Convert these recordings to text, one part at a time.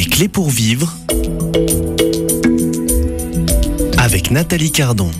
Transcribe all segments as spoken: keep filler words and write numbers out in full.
Des clés pour vivre avec Nathalie Cardon.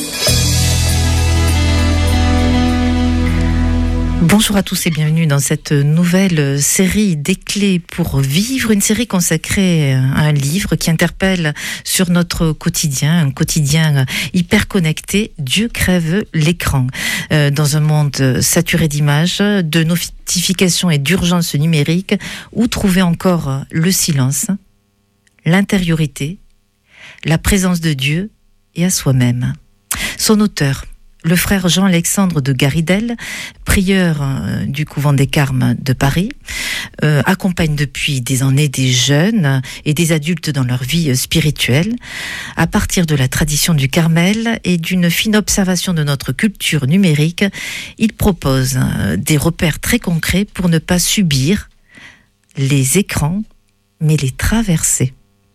Bonjour à tous et bienvenue dans cette nouvelle série des clés pour vivre, une série consacrée à un livre qui interpelle sur notre quotidien, un quotidien hyper connecté. Dieu crève l'écran. Euh, dans un monde saturé d'images, de notifications et d'urgences numériques, où trouver encore le silence, l'intériorité, la présence de Dieu et à soi-même. Son auteur, le frère Jean-Alexandre de Garidel, prieur euh, du couvent des Carmes de Paris, euh, accompagne depuis des années des jeunes et des adultes dans leur vie spirituelle, à partir de la tradition du Carmel et d'une fine observation de notre culture numérique. Il propose euh, des repères très concrets pour ne pas subir les écrans, mais les traverser.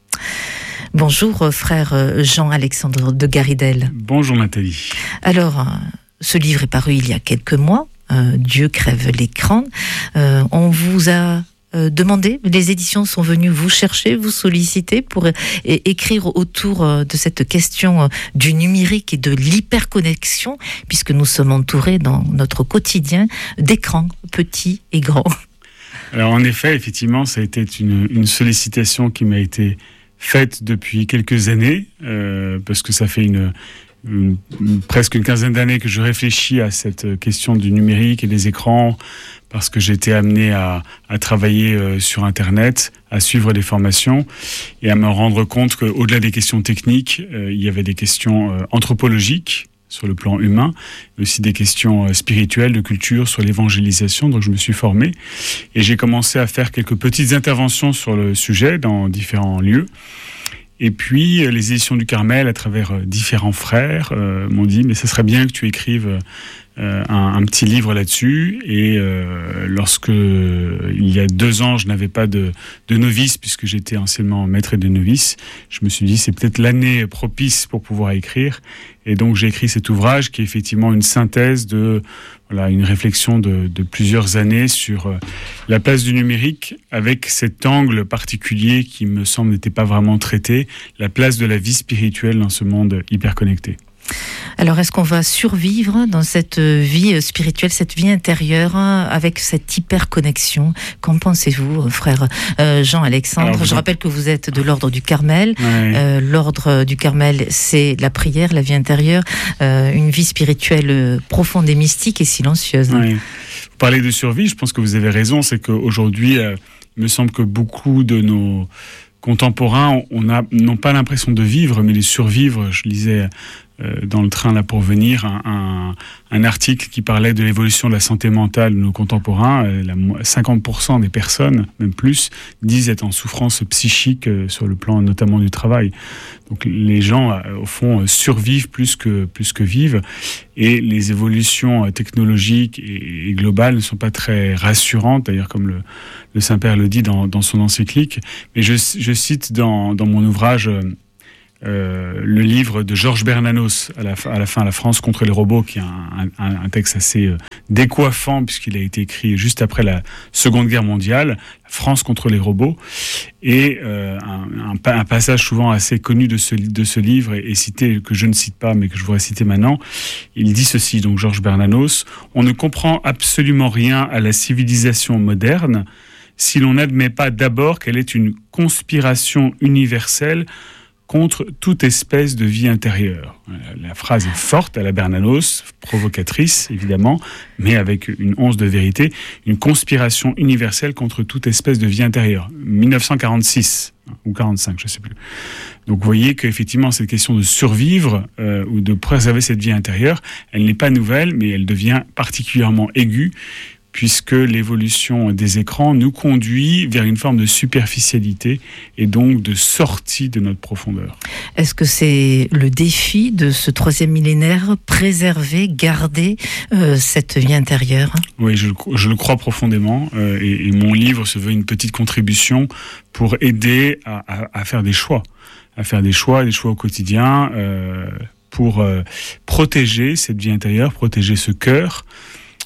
Bonjour frère Jean-Alexandre de Garidel. Bonjour Nathalie. Alors, ce livre est paru il y a quelques mois, euh, Dieu crève l'écran. Euh, on vous a euh, demandé, les éditions sont venues vous chercher, vous solliciter pour euh, écrire autour euh, de cette question euh, du numérique et de l'hyperconnexion, puisque nous sommes entourés dans notre quotidien d'écrans petits et grands. Alors en effet, effectivement, ça a été une, une sollicitation qui m'a été faite depuis quelques années, euh, parce que ça fait une, une, une, presque une quinzaine d'années que je réfléchis à cette question du numérique et des écrans, parce que j'ai été amené à, à travailler euh, sur Internet, à suivre des formations et à me rendre compte qu'au-delà des questions techniques, euh, il y avait des questions euh, anthropologiques, sur le plan humain, mais aussi des questions spirituelles, de culture, sur l'évangélisation. Donc je me suis formé et j'ai commencé à faire quelques petites interventions sur le sujet dans différents lieux. Et puis les éditions du Carmel, à travers différents frères, euh, m'ont dit « mais ce serait bien que tu écrives euh, un, un petit livre là-dessus ». Et euh, lorsque, il y a deux ans, je n'avais pas de, de novice, puisque j'étais anciennement maître de novice, je me suis dit c'est peut-être l'année propice pour pouvoir écrire. Et donc j'ai écrit cet ouvrage qui est effectivement une synthèse de voilà une réflexion de, de plusieurs années sur euh, la place du numérique, avec cet angle particulier qui me semble n'était pas vraiment traité, la place de la vie spirituelle dans ce monde hyper connecté. Alors, est-ce qu'on va survivre dans cette vie spirituelle, cette vie intérieure, avec cette hyper-connexion ? Qu'en pensez-vous, frère euh, Jean-Alexandre ? Alors, Je vous... rappelle que vous êtes de l'ordre du Carmel. Ouais. Euh, l'ordre du Carmel, c'est la prière, la vie intérieure, euh, une vie spirituelle profonde et mystique et silencieuse. Ouais. Vous parlez de survie, je pense que vous avez raison, c'est qu'aujourd'hui, euh, il me semble que beaucoup de nos contemporains on a, n'ont pas l'impression de vivre, mais de survivre. Je lisais euh, dans le train là pour venir un, un, un article qui parlait de l'évolution de la santé mentale de nos contemporains. Euh, la, cinquante pour cent des personnes, même plus, disent être en souffrance psychique euh, sur le plan notamment du travail. Donc les gens, euh, au fond, euh, survivent plus que, plus que vivent. Et les évolutions euh, technologiques et, et globales ne sont pas très rassurantes, d'ailleurs comme le, le Saint-Père le dit dans, dans son encyclique. Mais je, je cite dans, dans mon ouvrage euh, le livre de Georges Bernanos, à la, à la fin, La France contre les robots, qui est un, un, un texte assez euh, décoiffant, puisqu'il a été écrit juste après la Seconde Guerre mondiale, La France contre les robots. Et euh, un, un, un passage souvent assez connu de ce, de ce livre est, est cité, que je ne cite pas, mais que je voudrais citer maintenant. Il dit ceci, donc Georges Bernanos: « On ne comprend absolument rien à la civilisation moderne si l'on n'admet pas d'abord qu'elle est une conspiration universelle contre toute espèce de vie intérieure. » La phrase est forte à la Bernanos, provocatrice évidemment, mais avec une once de vérité. Une conspiration universelle contre toute espèce de vie intérieure. dix-neuf cent quarante-six ou quarante-cinq, je ne sais plus. Donc vous voyez qu'effectivement cette question de survivre euh, ou de préserver cette vie intérieure, elle n'est pas nouvelle, mais elle devient particulièrement aiguë, puisque l'évolution des écrans nous conduit vers une forme de superficialité et donc de sortie de notre profondeur. Est-ce que c'est le défi de ce troisième millénaire, préserver, garder euh, cette vie intérieure ? Oui, je, je le crois profondément, euh, et, et mon livre se veut une petite contribution pour aider à, à, à faire des choix, à faire des choix, des choix au quotidien, euh, pour euh, protéger cette vie intérieure, protéger ce cœur,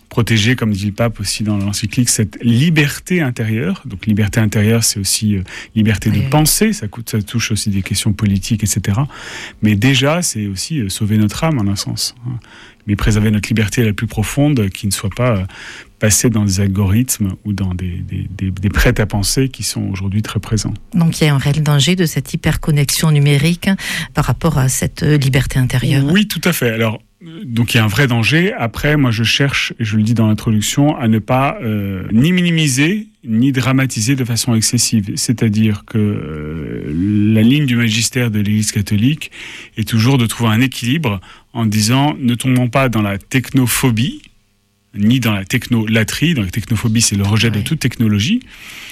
protéger, comme dit le pape aussi dans l'encyclique, cette liberté intérieure. Donc liberté intérieure, c'est aussi euh, liberté de oui. penser, ça, coûte, ça touche aussi des questions politiques, et cetera. Mais déjà, c'est aussi euh, sauver notre âme, en un sens. Hein. Mais préserver notre liberté la plus profonde, qui ne soit pas euh, passée dans des algorithmes ou dans des, des, des, des prêts à penser qui sont aujourd'hui très présents. Donc il y a un réel danger de cette hyperconnexion numérique hein, par rapport à cette liberté intérieure. Oui, tout à fait. Alors, donc il y a un vrai danger. Après, moi je cherche, et je le dis dans l'introduction, à ne pas euh, ni minimiser, ni dramatiser de façon excessive. C'est-à-dire que euh, la ligne du magistère de l'Église catholique est toujours de trouver un équilibre en disant ne tombons pas dans la technophobie, ni dans la technolatrie. Dans la technophobie, c'est le rejet ouais. de toute technologie.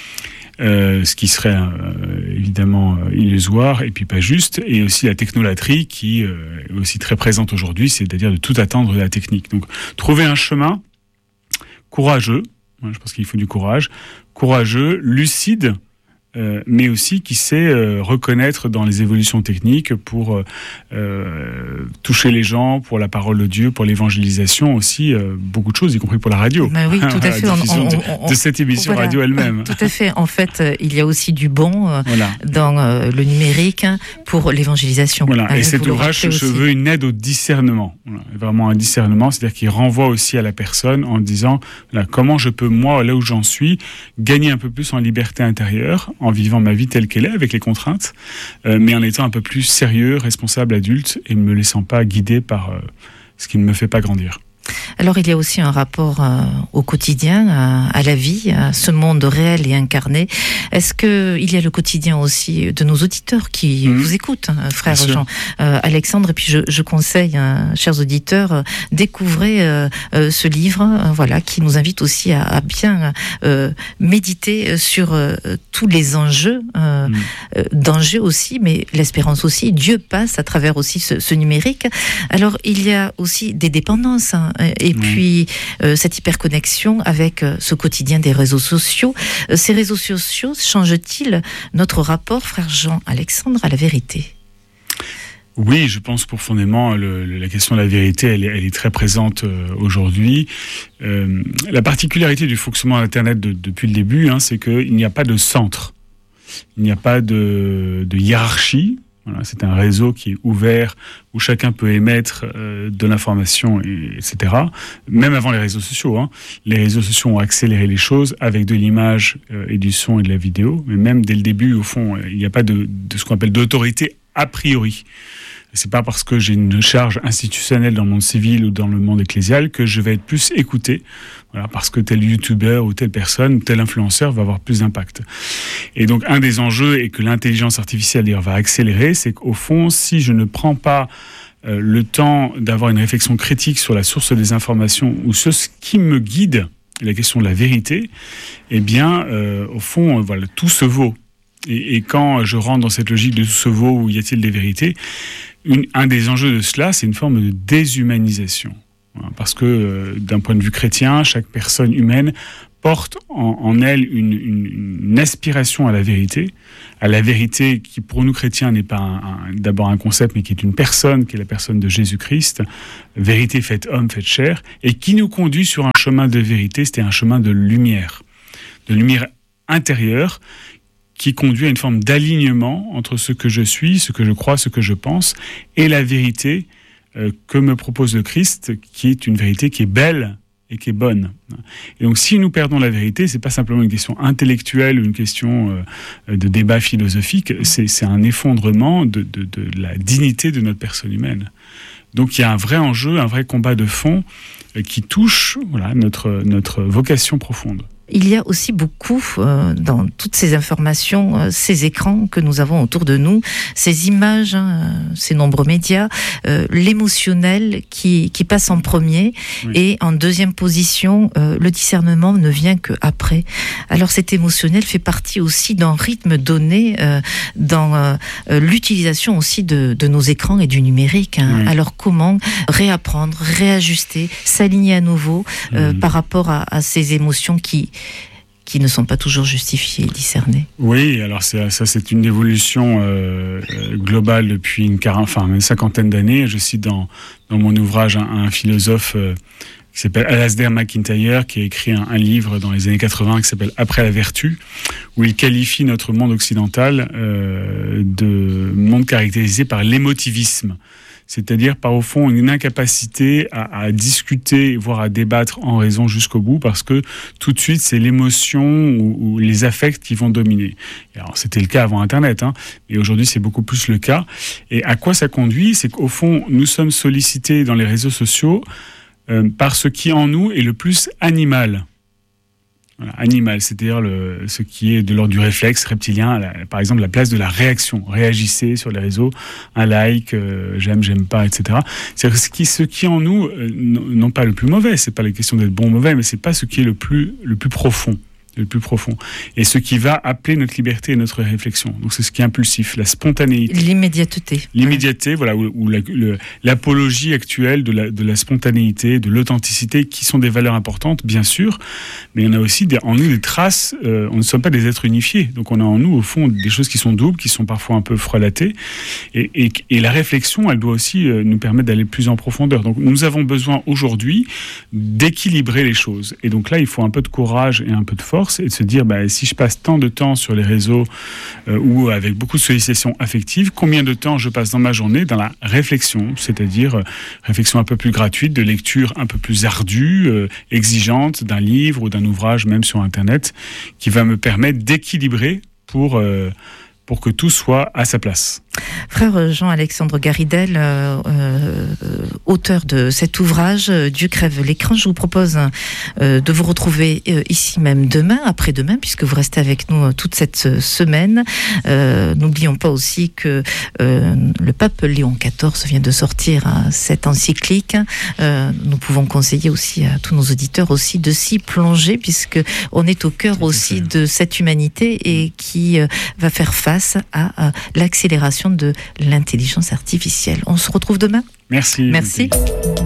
Euh, ce qui serait euh, évidemment euh, illusoire et puis pas juste, et aussi la technolatrie qui euh, est aussi très présente aujourd'hui, c'est-à-dire de tout attendre de la technique. Donc trouver un chemin courageux, hein, je pense qu'il faut du courage, courageux, lucide, euh, mais aussi qui sait euh, reconnaître dans les évolutions techniques pour euh, euh, toucher les gens, pour la parole de Dieu, pour l'évangélisation aussi, euh, beaucoup de choses, y compris pour la radio. Ben oui, tout à fait. La on, on, de, on, de cette émission voilà, radio elle-même. Tout à fait. En fait, il y a aussi du bon euh, voilà. dans euh, le numérique pour l'évangélisation. Voilà. Hein, et cet ouvrage, je aussi. veux une aide au discernement. Voilà. Vraiment un discernement, c'est-à-dire qu'il renvoie aussi à la personne en disant là, comment je peux, moi, là où j'en suis, gagner un peu plus en liberté intérieure, en vivant ma vie telle qu'elle est, avec les contraintes, euh, mais en étant un peu plus sérieux, responsable, adulte, et ne me laissant pas guider par euh, ce qui ne me fait pas grandir. Alors il y a aussi un rapport euh, au quotidien, à, à la vie, à ce monde réel et incarné. Est-ce qu'il y a le quotidien aussi de nos auditeurs qui mmh. vous écoutent, hein, frère Jean euh, Alexandre, et puis je, je conseille, hein, chers auditeurs, euh, découvrez euh, euh, ce livre, euh, voilà, qui nous invite aussi à, à bien euh, méditer sur euh, tous les enjeux, euh, mmh. euh, dangers aussi, mais l'espérance aussi. Dieu passe à travers aussi ce, ce numérique. Alors il y a aussi des dépendances, hein, et puis euh, cette hyperconnexion avec euh, ce quotidien des réseaux sociaux. Euh, ces réseaux sociaux changent-ils notre rapport, frère Jean Alexandre, à la vérité ? Oui, je pense profondément le, le, la question de la vérité, elle est, elle est très présente euh, aujourd'hui. Euh, la particularité du fonctionnement d'Internet de, depuis le début, hein, c'est qu'il n'y a pas de centre, il n'y a pas de, de hiérarchie. Voilà, c'est un réseau qui est ouvert, où chacun peut émettre euh, de l'information, et, etc. Même avant les réseaux sociaux. Hein. Les réseaux sociaux ont accéléré les choses avec de l'image euh, et du son et de la vidéo. Mais même dès le début, au fond, il n'y a pas de, de ce qu'on appelle d'autorité a priori. C'est pas parce que j'ai une charge institutionnelle dans le monde civil ou dans le monde ecclésial que je vais être plus écouté, voilà, parce que tel youtubeur ou telle personne, tel influenceur va avoir plus d'impact. Et donc un des enjeux, et que l'intelligence artificielle d'ailleurs va accélérer, c'est qu'au fond, si je ne prends pas euh, le temps d'avoir une réflexion critique sur la source des informations ou sur ce qui me guide, la question de la vérité, eh bien, euh, au fond, euh, voilà, tout se vaut. Et, et quand je rentre dans cette logique de tout se vaut, où y a-t-il des vérités, une, un des enjeux de cela, c'est une forme de déshumanisation. Voilà, parce que euh, d'un point de vue chrétien, chaque personne humaine porte en, en elle une, une, une aspiration à la vérité, à la vérité qui pour nous chrétiens n'est pas un, un, d'abord un concept, mais qui est une personne, qui est la personne de Jésus-Christ, vérité faite homme, faite chair, et qui nous conduit sur un chemin de vérité, c'était un chemin de lumière, de lumière intérieure, qui conduit à une forme d'alignement entre ce que je suis, ce que je crois, ce que je pense, et la vérité euh, que me propose le Christ, qui est une vérité qui est belle et qui est bonne. Et donc, si nous perdons la vérité, c'est pas simplement une question intellectuelle ou une question euh, de débat philosophique, c'est, c'est un effondrement de, de, de la dignité de notre personne humaine. Donc, il y a un vrai enjeu, un vrai combat de fond euh, qui touche, voilà, notre, notre vocation profonde. Il y a aussi beaucoup euh, dans toutes ces informations, euh, ces écrans que nous avons autour de nous, ces images, hein, ces nombreux médias, euh, l'émotionnel qui, qui passe en premier, oui. Et en deuxième position, euh, le discernement ne vient qu'après. Alors cet émotionnel fait partie aussi d'un rythme donné euh, dans euh, l'utilisation aussi de, de nos écrans et du numérique. Hein. Oui. Alors comment réapprendre, réajuster, s'aligner à nouveau euh, oui. par rapport à, à ces émotions qui qui ne sont pas toujours justifiées et discernées. Oui, alors c'est, ça c'est une évolution euh, globale depuis une, quarantaine, enfin, une cinquantaine d'années. Je cite dans, dans mon ouvrage un, un philosophe euh, qui qui s'appelle Alasdair MacIntyre, qui a écrit un, un livre dans les années quatre-vingts qui s'appelle Après la vertu, où il qualifie notre monde occidental euh, de monde caractérisé par l'émotivisme. C'est-à-dire, par au fond, une incapacité à, à discuter, voire à débattre en raison jusqu'au bout, parce que tout de suite, c'est l'émotion ou, ou les affects qui vont dominer. Et alors, c'était le cas avant Internet, hein, et aujourd'hui, c'est beaucoup plus le cas. Et à quoi ça conduit ? C'est qu'au fond, nous sommes sollicités dans les réseaux sociaux euh, par ce qui, en nous, est le plus animal. Voilà, animal, c'est-à-dire le, ce qui est de l'ordre du réflexe reptilien, la, par exemple la place de la réaction. Réagissez sur les réseaux, un like, euh, j'aime, j'aime pas, et cetera. C'est ce qui, ce qui en nous, euh, non pas le plus mauvais, c'est pas la question d'être bon ou mauvais, mais c'est pas ce qui est le plus, le plus profond. Le plus profond. Et ce qui va appeler notre liberté et notre réflexion. Donc c'est ce qui est impulsif, la spontanéité. L'immédiateté. L'immédiateté, voilà, ou, ou la, le, l'apologie actuelle de la, de la spontanéité, de l'authenticité, qui sont des valeurs importantes, bien sûr, mais il y en a aussi des, en nous des traces, euh, on ne sommes pas des êtres unifiés, donc on a en nous, au fond, des choses qui sont doubles, qui sont parfois un peu frelatées, et, et, et la réflexion, elle doit aussi euh, nous permettre d'aller plus en profondeur. Donc nous avons besoin aujourd'hui d'équilibrer les choses. Et donc là, il faut un peu de courage et un peu de force, et de se dire, bah, si je passe tant de temps sur les réseaux euh, ou avec beaucoup de sollicitations affectives, combien de temps je passe dans ma journée dans la réflexion, c'est-à-dire euh, réflexion un peu plus gratuite, de lecture un peu plus ardue, euh, exigeante d'un livre ou d'un ouvrage, même sur Internet, qui va me permettre d'équilibrer pour, euh, pour que tout soit à sa place. Frère Jean-Alexandre Garidel, euh, euh, auteur de cet ouvrage, Dieu crève l'écran, je vous propose euh, de vous retrouver euh, ici même demain, après-demain, puisque vous restez avec nous toute cette semaine. Euh, n'oublions pas aussi que euh, le pape Léon quatorze vient de sortir hein, cette encyclique. Euh, nous pouvons conseiller aussi à tous nos auditeurs aussi de s'y plonger, puisque on est au cœur aussi de cette humanité et qui euh, va faire face à, à l'accélération de l'intelligence artificielle. On se retrouve demain. Merci. Merci.